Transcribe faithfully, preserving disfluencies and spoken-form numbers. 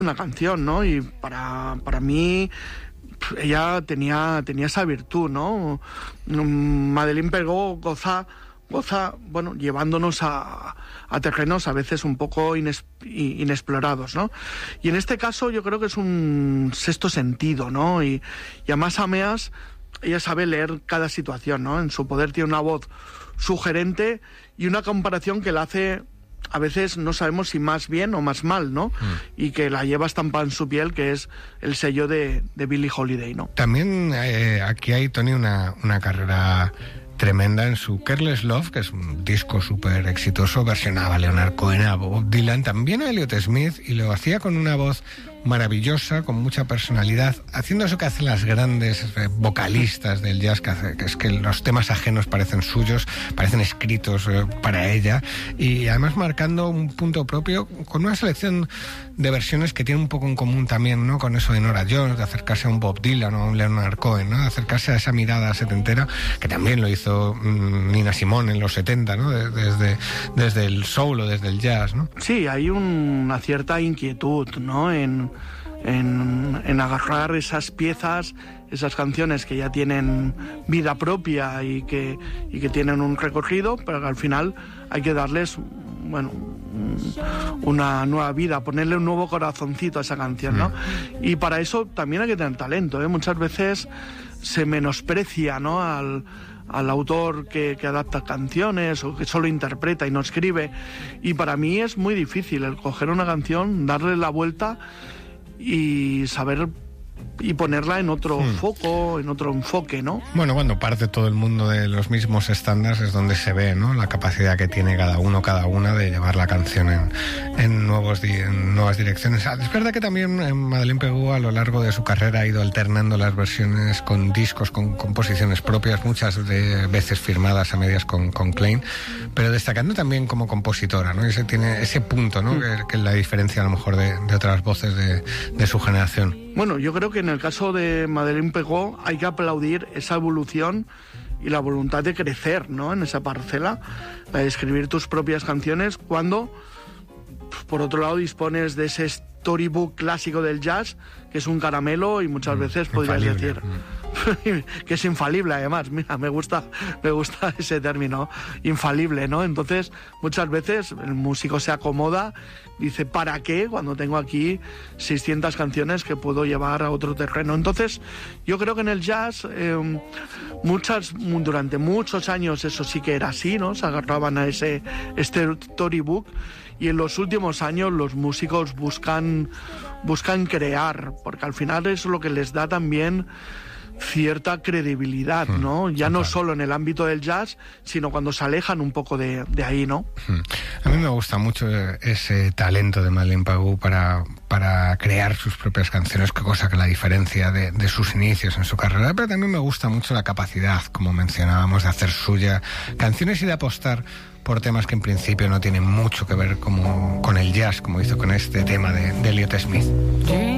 una canción, ¿no? Y para, para mí ella tenía, tenía esa virtud, ¿no? Madeleine Pegó goza, goza, bueno, llevándonos a, a terrenos a veces un poco ines, inexplorados, ¿no? Y en este caso yo creo que es un sexto sentido, ¿no? Y, y además Ameas, ella sabe leer cada situación, ¿no? En su poder tiene una voz sugerente y una comparación que la hace, a veces no sabemos si más bien o más mal, ¿no? Mm. Y que la lleva estampada en su piel, que es el sello de, de Billie Holiday, ¿no? También eh, aquí hay, Tony, una, una carrera tremenda en su Careless Love, que es un disco súper exitoso, versionaba a Leonard Cohen, a Bob Dylan, también a Elliott Smith, y lo hacía con una voz maravillosa, con mucha personalidad, haciendo eso que hacen las grandes eh, vocalistas del jazz, que, hace, que es que los temas ajenos parecen suyos, parecen escritos eh, para ella, y además marcando un punto propio con una selección de versiones que tiene un poco en común también, ¿no? Con eso de Nora Jones, de acercarse a un Bob Dylan o a un Leonard Cohen, ¿no? De acercarse a esa mirada setentera, que también lo hizo mmm, Nina Simone en los setenta, ¿no? De, desde, desde el soul o desde el jazz, ¿no? Sí, hay un, una cierta inquietud, ¿no? En En, en agarrar esas piezas, esas canciones que ya tienen vida propia y que, y que tienen un recorrido, pero que al final hay que darles, bueno, una nueva vida, ponerle un nuevo corazoncito a esa canción, ¿no? Mm. Y para eso también hay que tener talento, ¿eh? Muchas veces se menosprecia, ¿no? al al autor que, que adapta canciones o que solo interpreta y no escribe, y para mí es muy difícil el coger una canción, darle la vuelta y saber y ponerla en otro hmm. foco, en otro enfoque, ¿no? Bueno, cuando parte todo el mundo de los mismos estándares es donde se ve, ¿no? La capacidad que tiene cada uno, cada una de llevar la canción en, en, nuevos di- en nuevas direcciones. Es verdad que también Madeleine Pegó a lo largo de su carrera ha ido alternando las versiones con discos, con composiciones propias, muchas de veces firmadas a medias con, con Klein, pero destacando también como compositora, ¿no? Ese tiene ese punto, ¿no? Hmm. Que, que la diferencia a lo mejor de, de otras voces de, de su generación. Bueno, yo creo que en el caso de Madeleine Pegó hay que aplaudir esa evolución y la voluntad de crecer, ¿no? En esa parcela, la de escribir tus propias canciones cuando, por otro lado, dispones de ese storybook clásico del jazz, que es un caramelo y muchas veces mm, podrías infalible. decir que es infalible, además. Mira, me gusta, me gusta ese término, infalible, ¿no? Entonces, muchas veces el músico se acomoda, dice, ¿para qué? Cuando tengo aquí seiscientas canciones que puedo llevar a otro terreno. Entonces, yo creo que en el jazz, eh, muchas, durante muchos años eso sí que era así, ¿no? Se agarraban a ese storybook, y en los últimos años los músicos buscan, buscan crear, porque al final es lo que les da también cierta credibilidad, ¿no? Ya no solo en el ámbito del jazz, sino cuando se alejan un poco de, de ahí, ¿no? A mí me gusta mucho ese talento de Madeleine Pegó para, para crear sus propias canciones, qué cosa que la diferencia de, de sus inicios en su carrera, pero también me gusta mucho la capacidad, como mencionábamos, de hacer suya canciones y de apostar por temas que en principio no tienen mucho que ver como, con el jazz, como hizo con este tema de, de Elliott Smith.